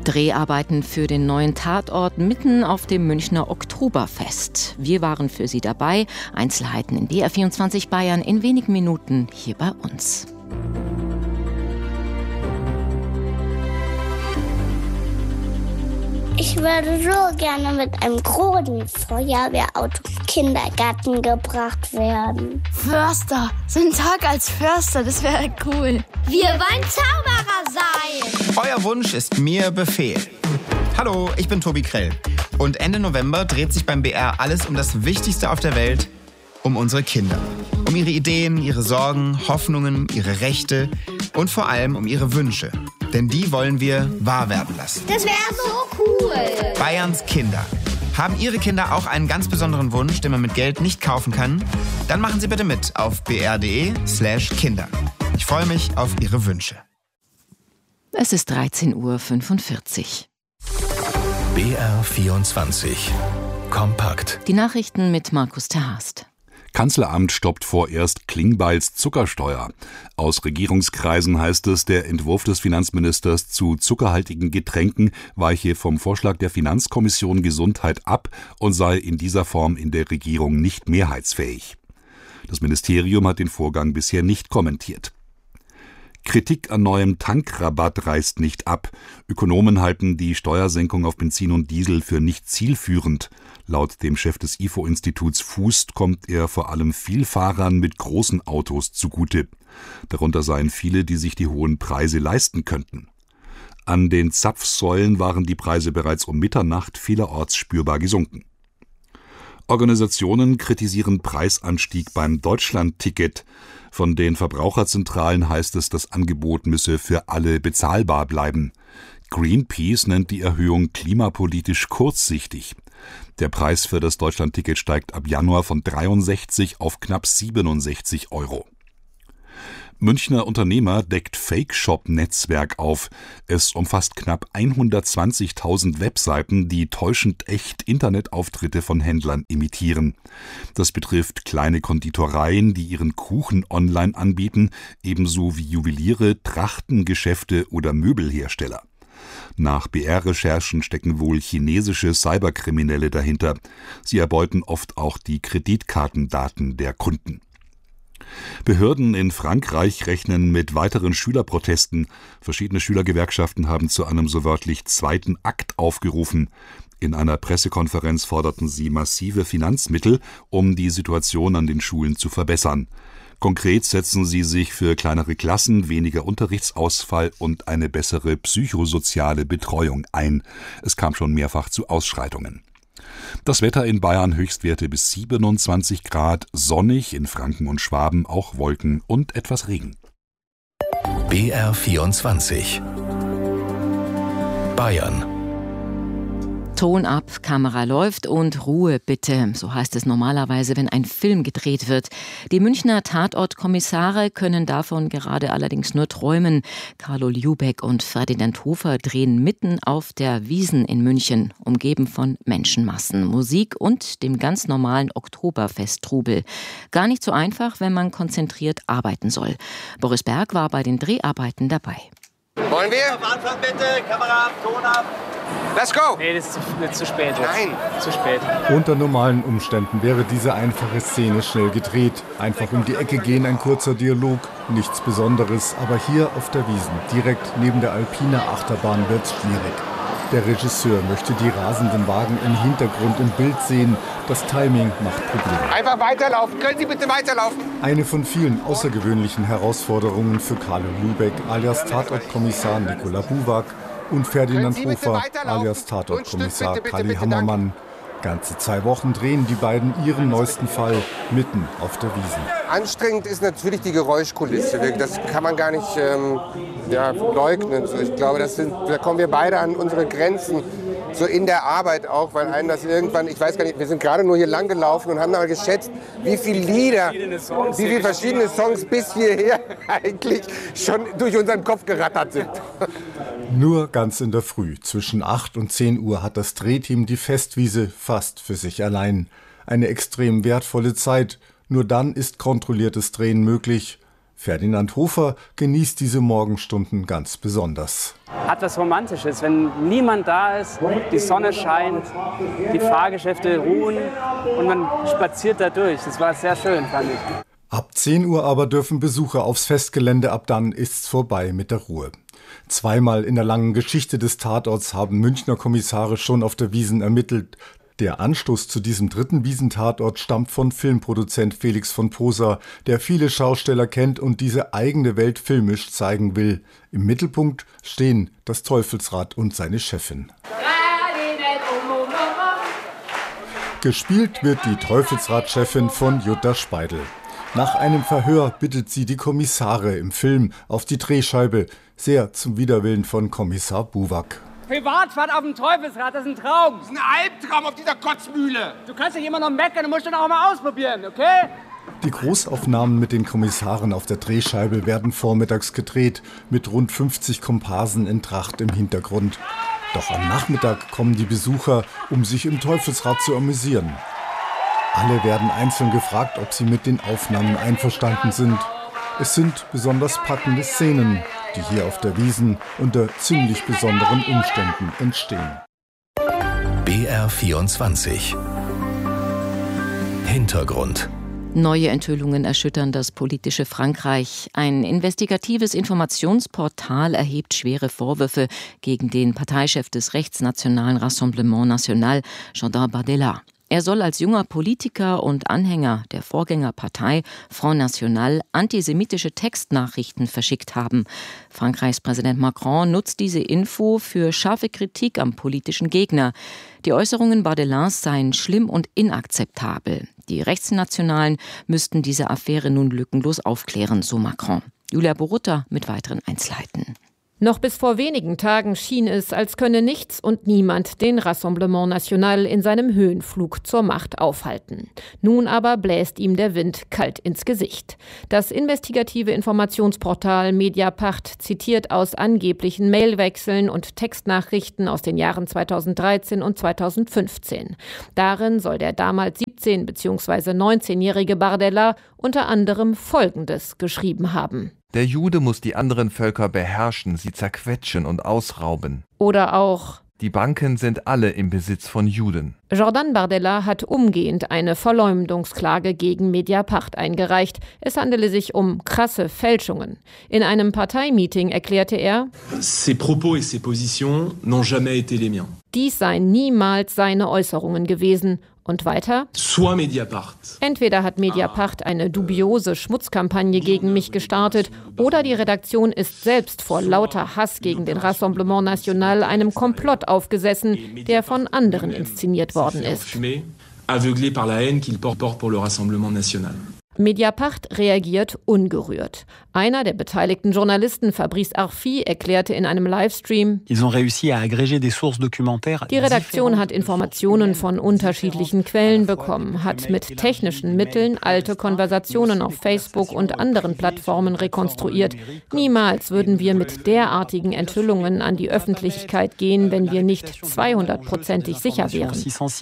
Dreharbeiten für den neuen Tatort mitten auf dem Münchner Oktoberfest. Wir waren für Sie dabei. Einzelheiten in BR24 Bayern in wenigen Minuten hier bei uns. Ich würde so gerne mit einem großen Feuerwehrauto im Kindergarten gebracht werden. Förster, so ein Tag als Förster, das wäre cool. Wir wollen Zauberer sein. Euer Wunsch ist mir Befehl. Hallo, ich bin Tobi Krell. Und Ende November dreht sich beim BR alles um das Wichtigste auf der Welt, um unsere Kinder. Um ihre Ideen, ihre Sorgen, Hoffnungen, ihre Rechte und vor allem um ihre Wünsche. Denn die wollen wir wahr werden lassen. Das wäre so cool. Bayerns Kinder. Haben Ihre Kinder auch einen ganz besonderen Wunsch, den man mit Geld nicht kaufen kann? Dann machen Sie bitte mit auf br.de/Kinder. Ich freue mich auf Ihre Wünsche. Es ist 13:45 Uhr. BR24 Kompakt. Die Nachrichten mit Markus Terhast. Kanzleramt stoppt vorerst Klingbeils Zuckersteuer. Aus Regierungskreisen heißt es, der Entwurf des Finanzministers zu zuckerhaltigen Getränken weiche vom Vorschlag der Finanzkommission Gesundheit ab und sei in dieser Form in der Regierung nicht mehrheitsfähig. Das Ministerium hat den Vorgang bisher nicht kommentiert. Kritik an neuem Tankrabatt reißt nicht ab. Ökonomen halten die Steuersenkung auf Benzin und Diesel für nicht zielführend. Laut dem Chef des IFO-Instituts Fußt kommt er vor allem Vielfahrern mit großen Autos zugute. Darunter seien viele, die sich die hohen Preise leisten könnten. An den Zapfsäulen waren die Preise bereits um Mitternacht vielerorts spürbar gesunken. Organisationen kritisieren Preisanstieg beim Deutschland-Ticket. Von den Verbraucherzentralen heißt es, das Angebot müsse für alle bezahlbar bleiben. Greenpeace nennt die Erhöhung klimapolitisch kurzsichtig. Der Preis für das Deutschland-Ticket steigt ab Januar von 63 auf knapp 67 Euro. Münchner Unternehmer deckt Fake-Shop-Netzwerk auf. Es umfasst knapp 120.000 Webseiten, die täuschend echt Internetauftritte von Händlern imitieren. Das betrifft kleine Konditoreien, die ihren Kuchen online anbieten, ebenso wie Juweliere, Trachtengeschäfte oder Möbelhersteller. Nach BR-Recherchen stecken wohl chinesische Cyberkriminelle dahinter. Sie erbeuten oft auch die Kreditkartendaten der Kunden. Behörden in Frankreich rechnen mit weiteren Schülerprotesten. Verschiedene Schülergewerkschaften haben zu einem so wörtlich zweiten Akt aufgerufen. In einer Pressekonferenz forderten sie massive Finanzmittel, um die Situation an den Schulen zu verbessern. Konkret setzen sie sich für kleinere Klassen, weniger Unterrichtsausfall und eine bessere psychosoziale Betreuung ein. Es kam schon mehrfach zu Ausschreitungen. Das Wetter in Bayern Höchstwerte bis 27 Grad, sonnig, in Franken und Schwaben auch Wolken und etwas Regen. BR24 Bayern. Ton ab, Kamera läuft und Ruhe bitte. So heißt es normalerweise, wenn ein Film gedreht wird. Die Münchner Tatortkommissare können davon gerade allerdings nur träumen. Carlo Liubeck und Ferdinand Hofer drehen mitten auf der Wiesn in München, umgeben von Menschenmassen, Musik und dem ganz normalen Oktoberfesttrubel. Gar nicht so einfach, wenn man konzentriert arbeiten soll. Boris Berg war bei den Dreharbeiten dabei. Wollen wir? Auf Anfang bitte, Kamera ab, Ton ab. Let's go! Nee, das ist zu spät. Nein! Zu spät. Unter normalen Umständen wäre diese einfache Szene schnell gedreht. Einfach um die Ecke gehen, ein kurzer Dialog. Nichts Besonderes, aber hier auf der Wiesn, direkt neben der Alpina Achterbahn, wird's schwierig. Der Regisseur möchte die rasenden Wagen im Hintergrund im Bild sehen. Das Timing macht Probleme. Einfach weiterlaufen. Können Sie bitte weiterlaufen? Eine von vielen außergewöhnlichen Herausforderungen für Carlo Liubeck alias Tatortkommissar Nikola Buwak und Ferdinand Hofer alias Tatortkommissar Kali Hammermann. Ganze 2 Wochen drehen die beiden ihren neuesten Fall mitten auf der Wiesn. Anstrengend ist natürlich die Geräuschkulisse. Das kann man gar nicht leugnen. Ich glaube, da kommen wir beide an unsere Grenzen. So in der Arbeit auch, weil einem das irgendwann, ich weiß gar nicht, wir sind gerade nur hier lang gelaufen und haben aber geschätzt, wie viele Lieder, wie viele verschiedene Songs bis hierher eigentlich schon durch unseren Kopf gerattert sind. Nur ganz in der Früh, zwischen 8 und 10 Uhr, hat das Drehteam die Festwiese fast für sich allein. Eine extrem wertvolle Zeit. Nur dann ist kontrolliertes Drehen möglich. Ferdinand Hofer genießt diese Morgenstunden ganz besonders. Hat was Romantisches, wenn niemand da ist, die Sonne scheint, die Fahrgeschäfte ruhen und man spaziert da durch. Das war sehr schön, fand ich. Ab 10 Uhr aber dürfen Besucher aufs Festgelände, ab dann ist's vorbei mit der Ruhe. Zweimal in der langen Geschichte des Tatorts haben Münchner Kommissare schon auf der Wiesn ermittelt. Der Anstoß zu diesem 3. Wiesn-Tatort stammt von Filmproduzent Felix von Posa, der viele Schausteller kennt und diese eigene Welt filmisch zeigen will. Im Mittelpunkt stehen das Teufelsrad und seine Chefin. Gespielt wird die Teufelsrad-Chefin von Jutta Speidel. Nach einem Verhör bittet sie die Kommissare im Film auf die Drehscheibe, sehr zum Widerwillen von Kommissar Buwak. Privatfahrt auf dem Teufelsrad, das ist ein Traum. Das ist ein Albtraum auf dieser Kotzmühle. Du kannst dich immer noch meckern, du musst dann auch mal ausprobieren, okay? Die Großaufnahmen mit den Kommissaren auf der Drehscheibe werden vormittags gedreht, mit rund 50 Komparsen in Tracht im Hintergrund. Doch am Nachmittag kommen die Besucher, um sich im Teufelsrad zu amüsieren. Alle werden einzeln gefragt, ob sie mit den Aufnahmen einverstanden sind. Es sind besonders packende Szenen, die hier auf der Wiesn unter ziemlich besonderen Umständen entstehen. BR24 Hintergrund. Neue Enthüllungen erschüttern das politische Frankreich. Ein investigatives Informationsportal erhebt schwere Vorwürfe gegen den Parteichef des rechtsnationalen Rassemblement National, Jordan Bardella. Er soll als junger Politiker und Anhänger der Vorgängerpartei Front National antisemitische Textnachrichten verschickt haben. Frankreichs Präsident Macron nutzt diese Info für scharfe Kritik am politischen Gegner. Die Äußerungen Bardellans seien schlimm und inakzeptabel. Die Rechtsnationalen müssten diese Affäre nun lückenlos aufklären, so Macron. Julia Borutta mit weiteren Einzelheiten. Noch bis vor wenigen Tagen schien es, als könne nichts und niemand den Rassemblement National in seinem Höhenflug zur Macht aufhalten. Nun aber bläst ihm der Wind kalt ins Gesicht. Das investigative Informationsportal Mediapart zitiert aus angeblichen Mailwechseln und Textnachrichten aus den Jahren 2013 und 2015. Darin soll der damals 17- bzw. 19-jährige Bardella unter anderem Folgendes geschrieben haben. Der Jude muss die anderen Völker beherrschen, sie zerquetschen und ausrauben. Oder auch: Die Banken sind alle im Besitz von Juden. Jordan Bardella hat umgehend eine Verleumdungsklage gegen Mediapart eingereicht. Es handele sich um krasse Fälschungen. In einem Parteimeeting erklärte er: Ces propos et ces positions n'ont jamais été les miens. Dies seien niemals seine Äußerungen gewesen. Und weiter: Soit Mediapart. Entweder hat Mediapart eine dubiose Schmutzkampagne gegen mich gestartet oder die Redaktion ist selbst vor lauter Hass gegen den Rassemblement National einem Komplott aufgesessen, der von anderen inszeniert worden ist. Aveuglé par la haine qu'il porte pour le Rassemblement National. Mediapart reagiert ungerührt. Einer der beteiligten Journalisten, Fabrice Arfi, erklärte in einem Livestream: Die Redaktion hat Informationen von unterschiedlichen Quellen bekommen, hat mit technischen Mitteln alte Konversationen auf Facebook und anderen Plattformen rekonstruiert. Niemals würden wir mit derartigen Enthüllungen an die Öffentlichkeit gehen, wenn wir nicht 200%ig sicher wären.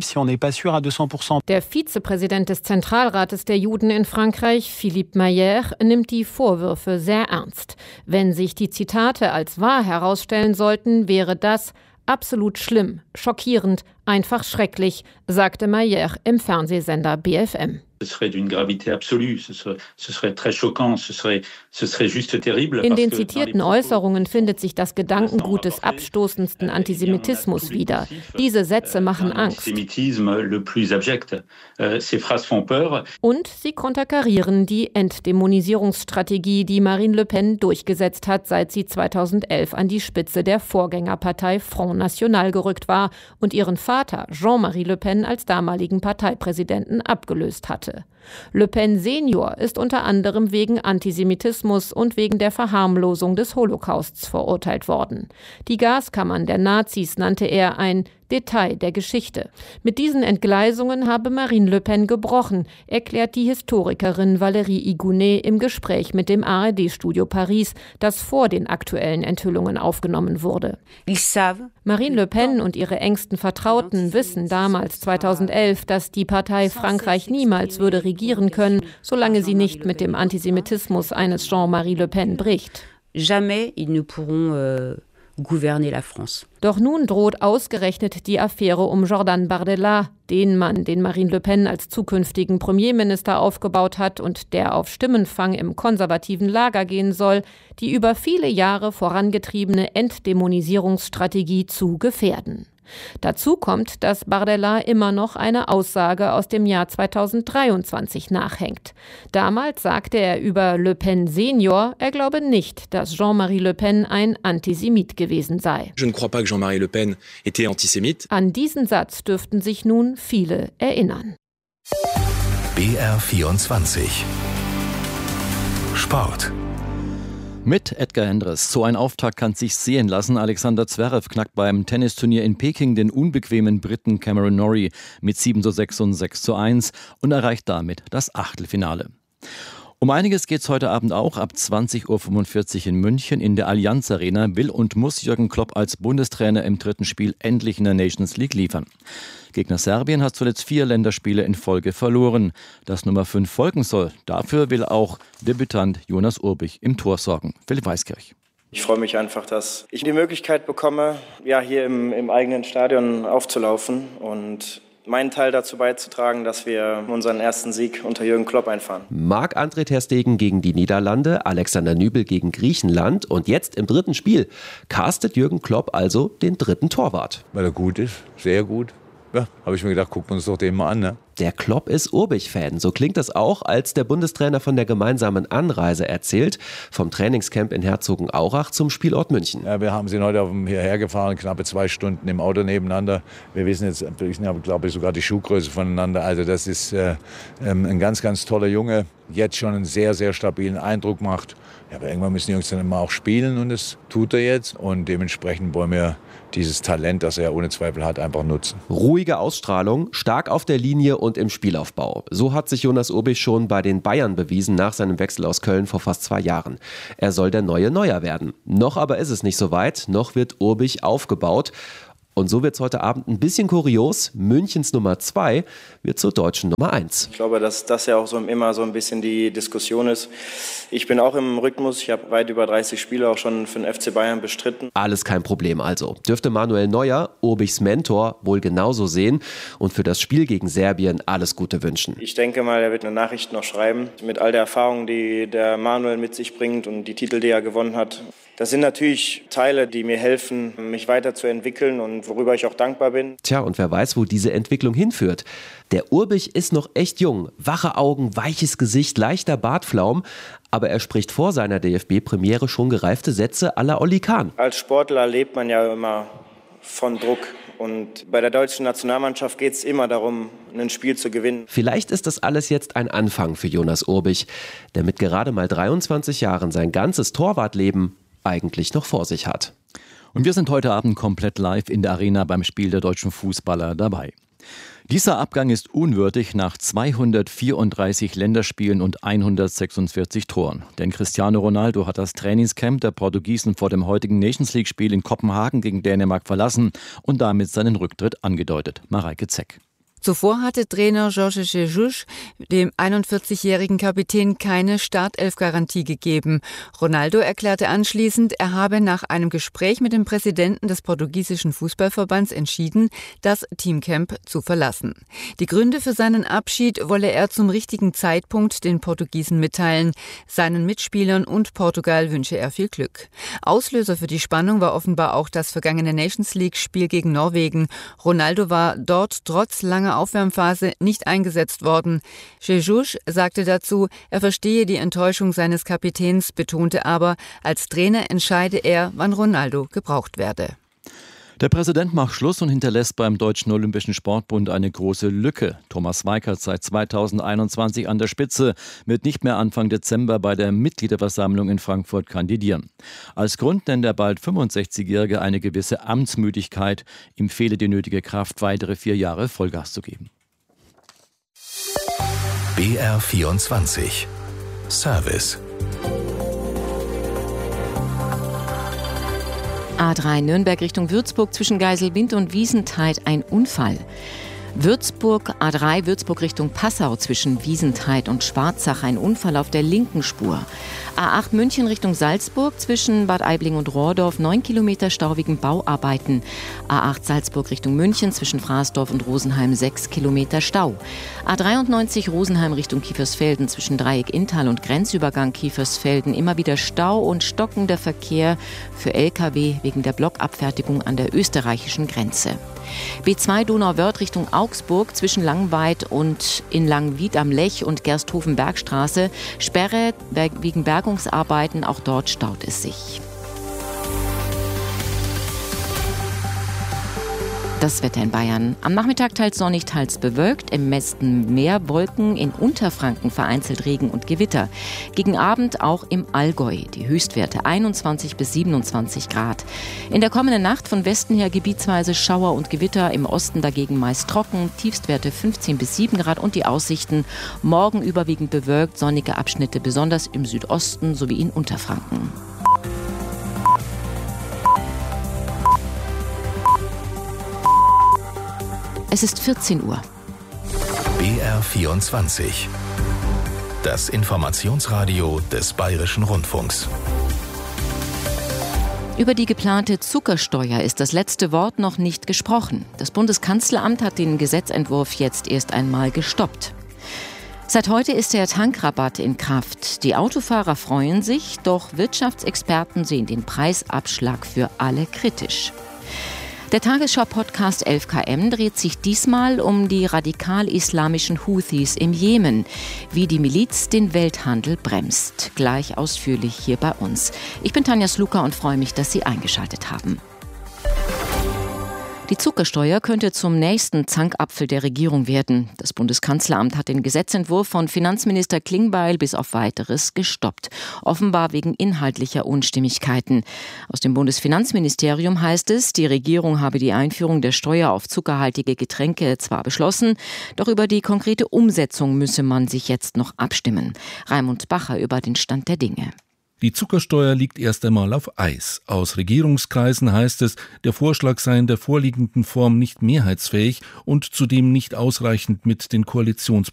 Der Vizepräsident des Zentralrates der Juden in Frankreich, Philippe Mayer, nimmt die Vorwürfe sehr ernst. Wenn sich die Zitate als wahr herausstellen sollten, wäre das absolut schlimm, schockierend, einfach schrecklich, sagte Mayer im Fernsehsender BFM. Ce serait d'une gravité absolue, ce serait très choquant, ce serait juste terrible. In den zitierten Äußerungen findet sich das Gedankengut des abstoßendsten Antisemitismus wieder. Diese Sätze machen Angst. Und sie konterkarieren die Entdämonisierungsstrategie, die Marine Le Pen durchgesetzt hat, seit sie 2011 an die Spitze der Vorgängerpartei Front National gerückt war und ihren Vater Jean-Marie Le Pen als damaligen Parteipräsidenten abgelöst hatte. Le Pen Senior ist unter anderem wegen Antisemitismus und wegen der Verharmlosung des Holocausts verurteilt worden. Die Gaskammern der Nazis nannte er ein Detail der Geschichte. Mit diesen Entgleisungen habe Marine Le Pen gebrochen, erklärt die Historikerin Valérie Igounet im Gespräch mit dem ARD-Studio Paris, das vor den aktuellen Enthüllungen aufgenommen wurde. Marine Le Pen und ihre engsten Vertrauten wissen damals 2011, dass die Partei Frankreich niemals würde regieren regieren können, solange sie nicht mit dem Antisemitismus eines Jean-Marie Le Pen bricht. Jamais ils ne pourront gouverner la France. Doch nun droht ausgerechnet die Affäre um Jordan Bardella, den Mann, den Marine Le Pen als zukünftigen Premierminister aufgebaut hat und der auf Stimmenfang im konservativen Lager gehen soll, die über viele Jahre vorangetriebene Entdämonisierungsstrategie zu gefährden. Dazu kommt, dass Bardella immer noch eine Aussage aus dem Jahr 2023 nachhängt. Damals sagte er über Le Pen Senior, er glaube nicht, dass Jean-Marie Le Pen ein Antisemit gewesen sei. Je ne crois pas que Jean-Marie Le Pen était antisémite. An diesen Satz dürften sich nun viele erinnern. BR24 Sport. Mit Edgar Endres. So ein Auftakt kann sich sehen lassen. Alexander Zverev knackt beim Tennisturnier in Peking den unbequemen Briten Cameron Norrie mit 7:6 und 6:1 und erreicht damit das Achtelfinale. Um einiges geht es heute Abend auch. Ab 20:45 Uhr in München in der Allianz Arena will und muss Jürgen Klopp als Bundestrainer im dritten Spiel endlich in der Nations League liefern. Gegner Serbien hat zuletzt 4 Länderspiele in Folge verloren. Dass Nummer 5 folgen soll, dafür will auch Debütant Jonas Urbich im Tor sorgen. Philipp Weiskirch. Ich freue mich einfach, dass ich die Möglichkeit bekomme, hier im eigenen Stadion aufzulaufen und meinen Teil dazu beizutragen, dass wir unseren ersten Sieg unter Jürgen Klopp einfahren. Marc-André ter Stegen gegen die Niederlande, Alexander Nübel gegen Griechenland und jetzt im dritten Spiel castet Jürgen Klopp also den dritten Torwart. Weil er gut ist, sehr gut. Ja, habe ich mir gedacht, gucken wir uns doch den mal an, ne? Der Klopp ist Urbich-Fan. So klingt das auch, als der Bundestrainer von der gemeinsamen Anreise erzählt, vom Trainingscamp in Herzogenaurach zum Spielort München. Ja, wir sind heute hierher gefahren, knappe 2 Stunden im Auto nebeneinander. Wir wissen jetzt, glaube ich, sogar die Schuhgröße voneinander. Also das ist ein ganz, ganz toller Junge, jetzt schon einen sehr, sehr stabilen Eindruck macht. Ja, aber irgendwann müssen die Jungs dann immer auch spielen und das tut er jetzt. Und dementsprechend wollen wir dieses Talent, das er ohne Zweifel hat, einfach nutzen. Ruhige Ausstrahlung, stark auf der Linie und im Spielaufbau. So hat sich Jonas Urbich schon bei den Bayern bewiesen nach seinem Wechsel aus Köln vor fast 2 Jahren. Er soll der neue Neuer werden. Noch aber ist es nicht so weit, noch wird Urbich aufgebaut. Und so wird es heute Abend ein bisschen kurios. Münchens Nummer 2 wird zur deutschen Nummer 1. Ich glaube, dass das ja auch immer so ein bisschen die Diskussion ist. Ich bin auch im Rhythmus. Ich habe weit über 30 Spiele auch schon für den FC Bayern bestritten. Alles kein Problem also. Dürfte Manuel Neuer, Urbichs Mentor, wohl genauso sehen und für das Spiel gegen Serbien alles Gute wünschen. Ich denke mal, er wird eine Nachricht noch schreiben. Mit all der Erfahrung, die der Manuel mit sich bringt und die Titel, die er gewonnen hat. Das sind natürlich Teile, die mir helfen, mich weiterzuentwickeln und worüber ich auch dankbar bin. Tja, und wer weiß, wo diese Entwicklung hinführt. Der Urbich ist noch echt jung. Wache Augen, weiches Gesicht, leichter Bartflaum. Aber er spricht vor seiner DFB-Premiere schon gereifte Sätze à la Oli Kahn. Als Sportler lebt man ja immer von Druck. Und bei der deutschen Nationalmannschaft geht es immer darum, ein Spiel zu gewinnen. Vielleicht ist das alles jetzt ein Anfang für Jonas Urbich, der mit gerade mal 23 Jahren sein ganzes Torwartleben eigentlich noch vor sich hat. Und wir sind heute Abend komplett live in der Arena beim Spiel der deutschen Fußballer dabei. Dieser Abgang ist unwürdig nach 234 Länderspielen und 146 Toren. Denn Cristiano Ronaldo hat das Trainingscamp der Portugiesen vor dem heutigen Nations League-Spiel in Kopenhagen gegen Dänemark verlassen und damit seinen Rücktritt angedeutet. Mareike Zeck. Zuvor hatte Trainer Jorge Jesus dem 41-jährigen Kapitän keine Startelf-Garantie gegeben. Ronaldo erklärte anschließend, er habe nach einem Gespräch mit dem Präsidenten des portugiesischen Fußballverbands entschieden, das Teamcamp zu verlassen. Die Gründe für seinen Abschied wolle er zum richtigen Zeitpunkt den Portugiesen mitteilen. Seinen Mitspielern und Portugal wünsche er viel Glück. Auslöser für die Spannung war offenbar auch das vergangene Nations League-Spiel gegen Norwegen. Ronaldo war dort trotz langer Aufwärmphase nicht eingesetzt worden. Jesus sagte dazu, er verstehe die Enttäuschung seines Kapitäns, betonte aber, als Trainer entscheide er, wann Ronaldo gebraucht werde. Der Präsident macht Schluss und hinterlässt beim Deutschen Olympischen Sportbund eine große Lücke. Thomas Weikert, seit 2021 an der Spitze, wird nicht mehr Anfang Dezember bei der Mitgliederversammlung in Frankfurt kandidieren. Als Grund nennt der bald 65-Jährige eine gewisse Amtsmüdigkeit. Ihm fehle die nötige Kraft, weitere 4 Jahre Vollgas zu geben. BR24 Service. A3 Nürnberg Richtung Würzburg zwischen Geiselwind und Wiesentheid ein Unfall. Würzburg, A3 Würzburg Richtung Passau zwischen Wiesentheid und Schwarzach, ein Unfall auf der linken Spur. A8 München Richtung Salzburg zwischen Bad Aibling und Rohrdorf, 9 Kilometer Stau wegen Bauarbeiten. A8 Salzburg Richtung München zwischen Fraßdorf und Rosenheim, 6 Kilometer Stau. A93 Rosenheim Richtung Kiefersfelden zwischen Dreieck Inntal und Grenzübergang Kiefersfelden, immer wieder Stau und stockender Verkehr für Lkw wegen der Blockabfertigung an der österreichischen Grenze. B2 Donauwörth Richtung Augsburg zwischen Langweid und in Langwied am Lech und Gersthofen-Bergstraße. Sperre wegen Bergungsarbeiten, auch dort staut es sich. Das Wetter in Bayern. Am Nachmittag teils sonnig, teils bewölkt. Im Westen mehr Wolken, in Unterfranken vereinzelt Regen und Gewitter. Gegen Abend auch im Allgäu. Die Höchstwerte 21 bis 27 Grad. In der kommenden Nacht von Westen her gebietsweise Schauer und Gewitter. Im Osten dagegen meist trocken. Tiefstwerte 15 bis 7 Grad. Und die Aussichten morgen überwiegend bewölkt. Sonnige Abschnitte besonders im Südosten sowie in Unterfranken. Es ist 14 Uhr. BR24. Das Informationsradio des Bayerischen Rundfunks. Über die geplante Zuckersteuer ist das letzte Wort noch nicht gesprochen. Das Bundeskanzleramt hat den Gesetzentwurf jetzt erst einmal gestoppt. Seit heute ist der Tankrabatt in Kraft. Die Autofahrer freuen sich, doch Wirtschaftsexperten sehen den Preisabschlag für alle kritisch. Der Tagesschau-Podcast 11KM dreht sich diesmal um die radikal-islamischen Houthis im Jemen, wie die Miliz den Welthandel bremst. Gleich ausführlich hier bei uns. Ich bin Tanja Sluka und freue mich, dass Sie eingeschaltet haben. Die Zuckersteuer könnte zum nächsten Zankapfel der Regierung werden. Das Bundeskanzleramt hat den Gesetzentwurf von Finanzminister Klingbeil bis auf Weiteres gestoppt. Offenbar wegen inhaltlicher Unstimmigkeiten. Aus dem Bundesfinanzministerium heißt es, die Regierung habe die Einführung der Steuer auf zuckerhaltige Getränke zwar beschlossen, doch über die konkrete Umsetzung müsse man sich jetzt noch abstimmen. Raimund Bacher über den Stand der Dinge. Die Zuckersteuer liegt erst einmal auf Eis. Aus Regierungskreisen heißt es, der Vorschlag sei in der vorliegenden Form nicht mehrheitsfähig und zudem nicht ausreichend mit den Koalitionspartnern